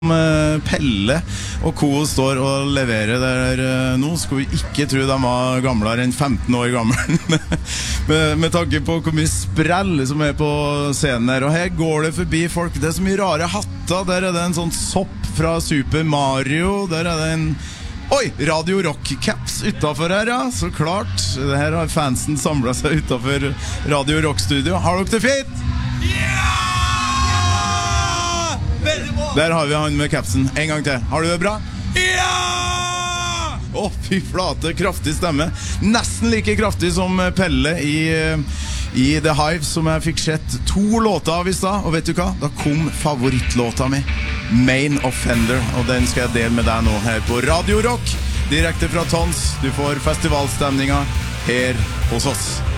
Pelle og Co står og leverer der nå. Skulle vi ikke tro de var gamlere enn 15 år gammel med tanke på hvor mye sprell som på scenen her. Og her går det forbi folk. Det så mye rare hatter. Der det en sånn sopp fra Super Mario. Der det en Radio Rock caps utenfor her, ja. Så klart. Det her har fansen samlet seg utenfor Radio Rock studio. Har dere det fint? Der har vi han med capsen. En gang til. Har du det bra? Ja! Fy flate, kraftig stemme. Nesten like kraftig som Pelle i The Hive, som jeg fikk sett 2 låter av i sted. Og vet du hva? Da kom favorittlåta mi, Main Offender. Og den skal jeg dele med deg nå her på Radio Rock. Direkte fra Tons. Du får festivalstemninga her hos oss.